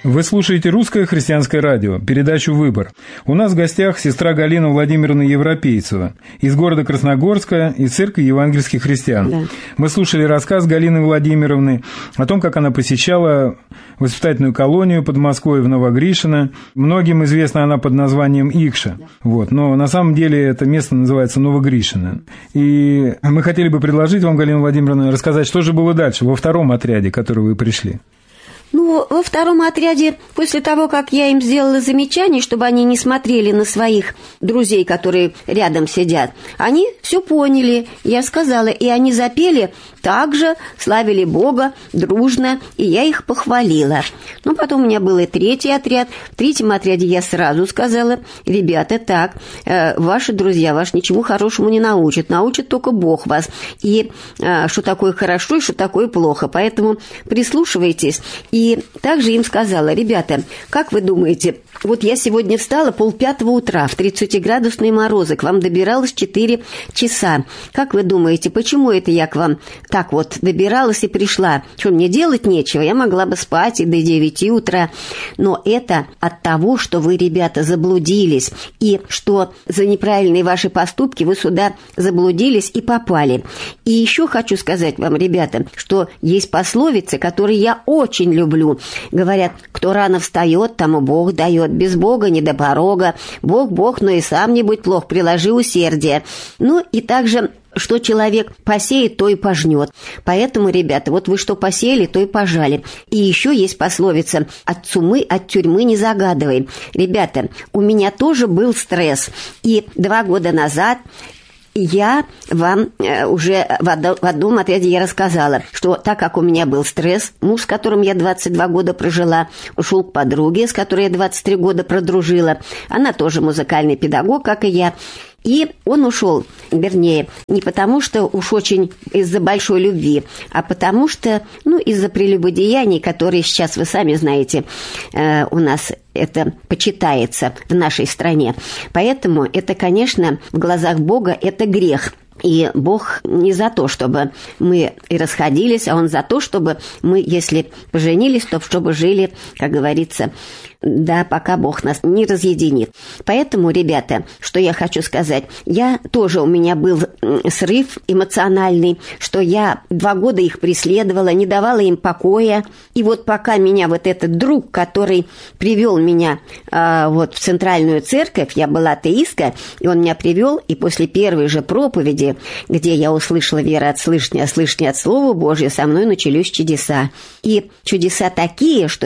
Вы слушаете «Русское христианское радио», передачу «Выбор». У нас в гостях сестра Галина Владимировна Европейцева из города Красногорска, из Церкви евангельских христиан. Да. Мы слушали рассказ Галины Владимировны о том, как она посещала воспитательную колонию под Москвой в Новогришино. Многим известна она под названием Икша. Вот. Но на самом деле это место называется Новогришино. И мы хотели бы предложить вам, Галина Владимировна, рассказать, что же было дальше во втором отряде, в который вы пришли. Ну, во втором отряде, после того, как я им сделала замечание, чтобы они не смотрели на своих друзей, которые рядом сидят, они все поняли, я сказала, и они запели так же, славили Бога дружно, и я их похвалила. Ну, потом у меня был и третий отряд. В третьем отряде я сразу сказала: ребята, так, ваши друзья вас ничему хорошему не научат, научит только Бог вас, и что такое хорошо, и что такое плохо, поэтому прислушивайтесь. И также им сказала: ребята, как вы думаете, вот я сегодня встала 4:30 утра, в 30-градусные морозы, к вам добиралась 4 часа. Как вы думаете, почему это я к вам так вот добиралась и пришла? Что, мне делать нечего? Я могла бы спать и до 9 утра. Но это от того, что вы, ребята, заблудились, и что за неправильные ваши поступки вы сюда заблудились и попали. И еще хочу сказать вам, ребята, что есть пословицы, которые я очень люблю. Говорят: кто рано встает, тому Бог дает, без Бога не до порога. Бог, но и сам не будь плох, приложи усердие. Ну и также, что человек посеет, то и пожнет. Поэтому, ребята, вот вы что посеяли, то и пожали. И еще есть пословица: от цумы, от тюрьмы не загадывай. Ребята, у меня тоже был стресс. И 2 года назад я вам уже в одном отряде я рассказала, что так как у меня был стресс, муж, с которым я 22 года прожила, ушел к подруге, с которой я 23 года продружила. Она тоже музыкальный педагог, как и я. И он ушел, вернее, не потому что уж очень из-за большой любви, а потому что, из-за прелюбодеяний, которые сейчас, вы сами знаете, у нас это почитается в нашей стране. Поэтому это, конечно, в глазах Бога это грех. И Бог не за то, чтобы мы и расходились, а Он за то, чтобы мы, если поженились, то чтобы жили, как говорится, да, пока Бог нас не разъединит. Поэтому, ребята, что я хочу сказать, у меня был срыв эмоциональный, что я 2 года их преследовала, не давала им покоя. И вот пока меня вот этот друг, который привел меня в центральную церковь, я была атеистка, и он меня привел, и после первой же проповеди, где я услышала: вера от слышания, а слышание от Слова Божьего, со мной начались чудеса. И чудеса такие, что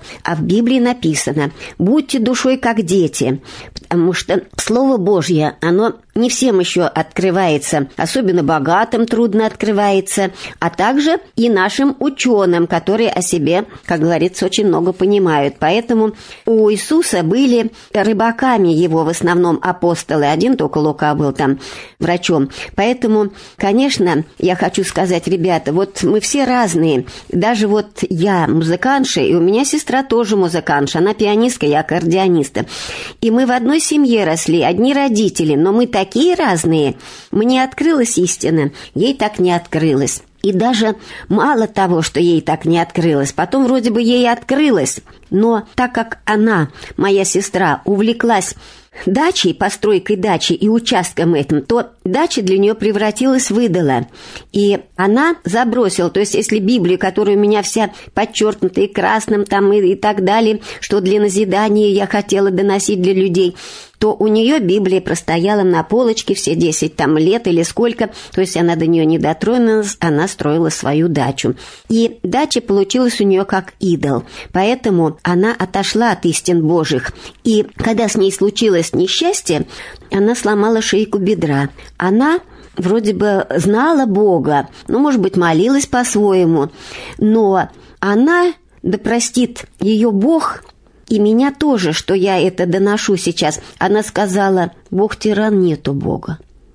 в Библии написано: будьте душой, как дети, потому что Слово Божье, оно не всем еще открывается, особенно богатым трудно открывается, а также и нашим ученым, которые о себе, как говорится, очень много понимают. Поэтому у Иисуса были рыбаками его в основном апостолы, один только Лука был там врачом. Поэтому, конечно, я хочу сказать, ребята, вот мы все разные. Даже вот я музыкантша, и у меня сестра тоже музыкантша, она пианистка, я аккордеониста. И мы в одной семье росли, одни родители, но мы такие разные. Мне открылась истина, ей так не открылась. И даже мало того, что ей так не открылось, потом вроде бы ей открылось, но так как она, моя сестра, увлеклась дачей, постройкой дачи и участком этим, то дача для нее превратилась в идола. И она забросила, то есть если Библию, которая у меня вся подчеркнута и красным там и так далее, что для назидания я хотела доносить для людей, то у нее Библия простояла на полочке все 10 лет или сколько, то есть она до нее не дотронулась, она строила свою дачу. И дача получилась у нее как идол, поэтому она отошла от истин Божьих. И когда с ней случилось несчастье, она сломала шейку бедра. Она вроде бы знала Бога, может быть, молилась по-своему, но она, да простит ее Бог, и меня тоже, что я это доношу сейчас, она сказала: Бог тиран, нету Бога.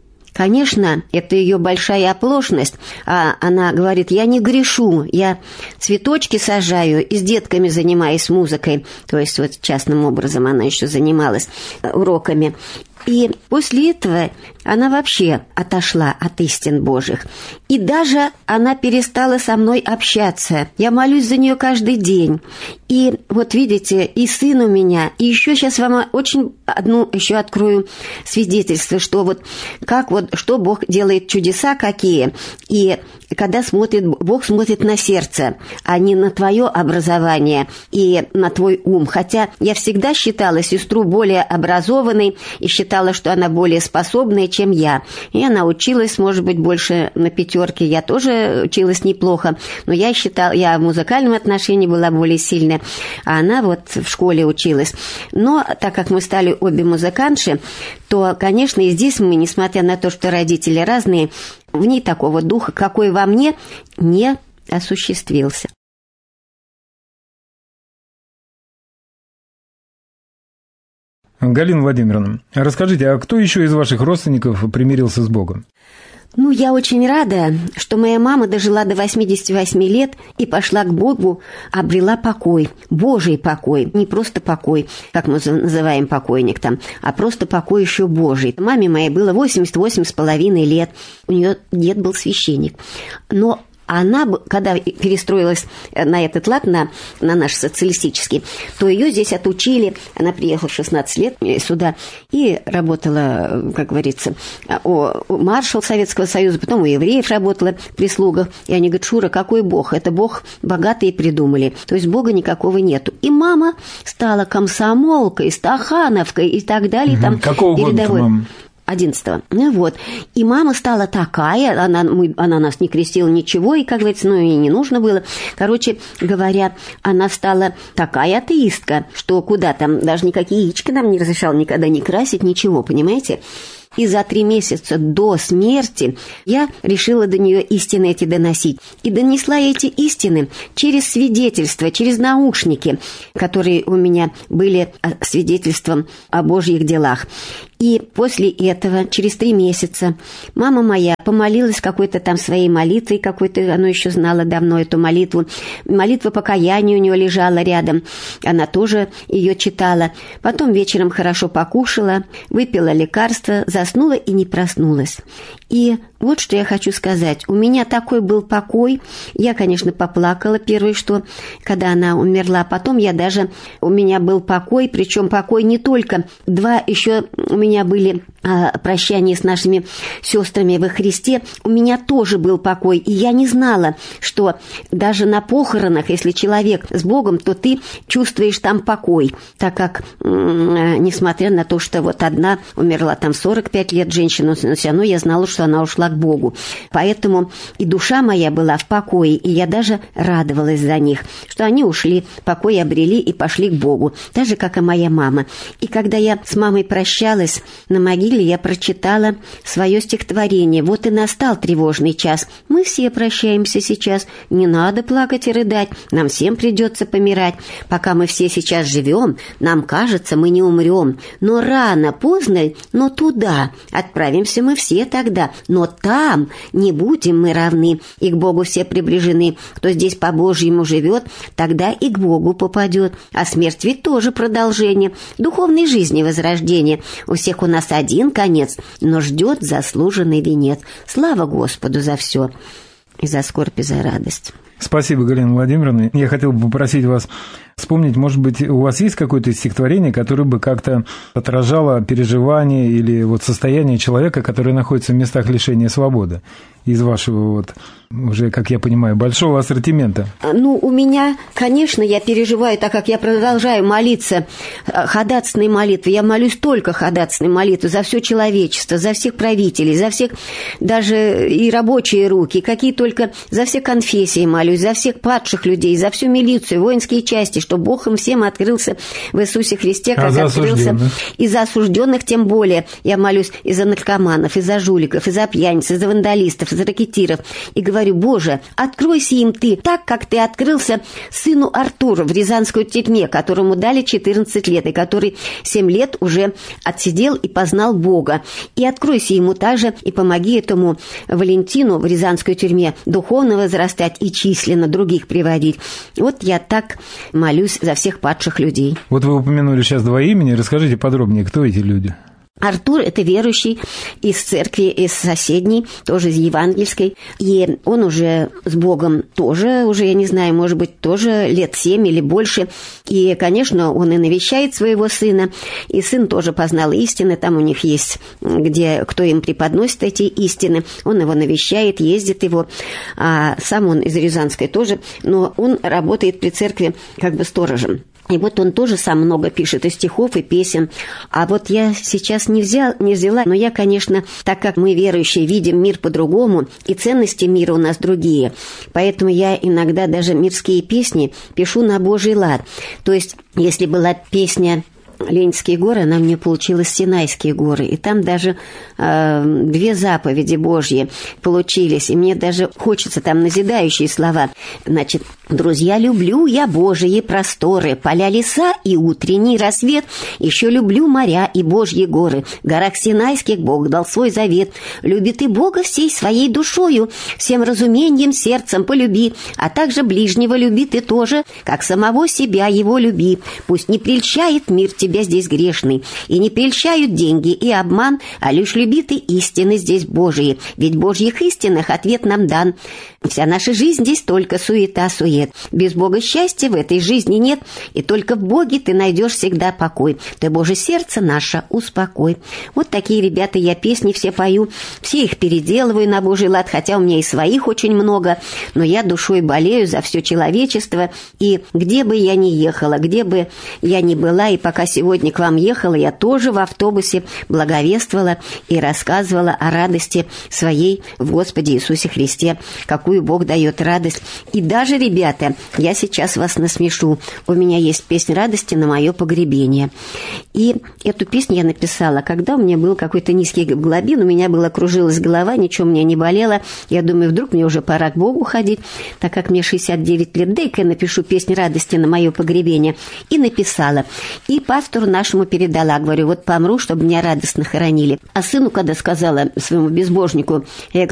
Конечно, это ее большая оплошность, а она говорит: я не грешу, я цветочки сажаю и с детками занимаюсь музыкой, то есть вот частным образом она еще занималась уроками. И после этого она вообще отошла от истин Божьих. И даже она перестала со мной общаться. Я молюсь за нее каждый день. И вот видите, и сын у меня, и еще сейчас вам очень одну еще открою свидетельство, что вот как вот, что Бог делает чудеса какие, и когда смотрит, Бог смотрит на сердце, а не на твое образование и на твой ум. Хотя я всегда считала сестру более образованной и считала, что она более способная, чем я. И она училась, может быть, больше на 5, я тоже училась неплохо, но я считала, я в музыкальном отношении была более сильная, а она вот в школе училась. Но так как мы стали обе музыкантши, то, конечно, и здесь мы, несмотря на то, что родители разные, в ней такого духа, какой во мне, не осуществился. Галина Владимировна, расскажите, а кто еще из ваших родственников примирился с Богом? Ну, я очень рада, что моя мама дожила до 88 лет и пошла к Богу, обрела покой, Божий покой, не просто покой, как мы называем покойник там, а просто покой еще Божий. Маме моей было 88,5 лет, у нее дед был священник, но она, когда перестроилась на этот лад, на наш социалистический, то ее здесь отучили. Она приехала в 16 лет сюда и работала, как говорится, маршал Советского Союза, потом у евреев работала в прислугах. И они говорят: Шура, какой Бог? Это Бог богатые придумали. То есть Бога никакого нету. И мама стала комсомолкой, стахановкой и так далее. Угу. Там какого года мама? 11-го. Ну вот. И мама стала такая, она нас не крестила ничего, и, как говорится, ну и не нужно было. Короче говоря, она стала такая атеистка, что куда там, даже никакие яички нам не разрешала никогда не красить, ничего, понимаете? И за 3 месяца до смерти я решила до нее истины эти доносить. И донесла эти истины через свидетельства, через наушники, которые у меня были свидетельством о Божьих делах. И после этого, через 3 месяца, мама моя помолилась какой-то там своей молитвой, какой-то, она еще знала давно эту молитву. Молитва покаяния у нее лежала рядом, она тоже ее читала. Потом вечером хорошо покушала, выпила лекарство, заснула и не проснулась. И вот что я хочу сказать. У меня такой был покой. Я, конечно, поплакала первое, что, когда она умерла. Потом у меня был покой, причем покой не только. 2 еще у меня были прощания с нашими сестрами во Христе. У меня тоже был покой. И я не знала, что даже на похоронах, если человек с Богом, то ты чувствуешь там покой. Так как, несмотря на то, что вот одна умерла там 45 лет женщина, но все равно я знала, что она ушла к Богу. Поэтому и душа моя была в покое, и я даже радовалась за них, что они ушли, покой обрели и пошли к Богу, так же, как и моя мама. И когда я с мамой прощалась, на могиле я прочитала свое стихотворение. Вот и настал тревожный час. Мы все прощаемся сейчас. Не надо плакать и рыдать. Нам всем придется помирать. Пока мы все сейчас живем, нам кажется, мы не умрем. Но рано, поздно, но туда отправимся мы все тогда. Но там не будем мы равны, и к Богу все приближены. Кто здесь по-божьему живет, тогда и к Богу попадет. А смерть ведь тоже продолжение духовной жизни возрождения. У всех у нас один конец, но ждет заслуженный венец. Слава Господу за все, и за скорбь, и за радость. Спасибо, Галина Владимировна. Я хотел бы попросить вас вспомнить, может быть, у вас есть какое-то стихотворение, которое бы как-то отражало переживания или вот состояние человека, который находится в местах лишения свободы, из вашего вот уже, как я понимаю, большого ассортимента? Ну, у меня, конечно, я переживаю, так как я продолжаю молиться ходатайственной молитвой. Я молюсь только ходатайственной молитвой за все человечество, за всех правителей, за всех, даже и рабочие руки, какие только, за все конфессии молюсь, за всех падших людей, за всю милицию, воинские части, чтобы Бог им всем открылся в Иисусе Христе, как открылся. И за осужденных тем более. Я молюсь и за наркоманов, и за жуликов, и за пьяниц, и за вандалистов, и за ракетиров. И говорю: Боже, откройся им ты, так, как ты открылся сыну Артуру в Рязанской тюрьме, которому дали 14 лет, и который 7 лет уже отсидел и познал Бога. И откройся ему также, и помоги этому Валентину в Рязанской тюрьме духовно возрастать и численно других приводить. Вот я так молюсь за всех падших людей. Вот вы упомянули сейчас 2 имени. Расскажите подробнее, кто эти люди? Артур – это верующий из церкви, из соседней, тоже из евангельской. И он уже с Богом тоже, уже, я не знаю, может быть, тоже лет 7 или больше. И, конечно, он и навещает своего сына. И сын тоже познал истины. Там у них есть, где кто им преподносит эти истины. Он его навещает, ездит его. А сам он из Рязанской тоже. Но он работает при церкви как бы сторожем. И вот он тоже сам много пишет и стихов, и песен. А вот я сейчас не взяла, но я, конечно, так как мы, верующие, видим мир по-другому, и ценности мира у нас другие, поэтому я иногда даже мирские песни пишу на Божий лад. То есть, если была песня Ленинские горы, она мне получилась Синайские горы. И там даже 2 заповеди Божьи получились. И мне даже хочется там назидающие слова. Значит, друзья, люблю я Божьи просторы, поля, леса и утренний рассвет. Еще люблю моря и Божьи горы. В горах Синайских Бог дал свой завет. Люби ты Бога всей своей душою, всем разумением, сердцем полюби, а также ближнего люби ты тоже, как самого себя его люби. Пусть не прельщает мир тебя здесь грешный, и не прельщают деньги и обман, а лишь люби ты истины здесь Божии, ведь Божьих истинах ответ нам дан. Вся наша жизнь здесь только суета-сует. Без Бога счастья в этой жизни нет, и только в Боге ты найдешь всегда покой. Ты, Боже, сердце наше успокой. Вот такие, ребята, я песни все пою, все их переделываю на Божий лад, хотя у меня и своих очень много, но я душой болею за все человечество, и где бы я ни ехала, где бы я ни была, и пока сегодня к вам ехала, я тоже в автобусе благовествовала и рассказывала о радости своей в Господе Иисусе Христе, какую Бог дает радость. И даже, ребята, я сейчас вас насмешу. У меня есть песня радости на мое погребение. И эту песню я написала, когда у меня был какой-то низкий гемоглобин, у меня кружилась голова, ничего у меня не болело. Я думаю, вдруг мне уже пора к Богу ходить, так как мне 69 лет. Дай-ка я напишу песню радости на мое погребение. И написала. И пастору нашему передала, говорю, вот помру, чтобы меня радостно хоронили. А сыну, когда сказала своему безбожнику,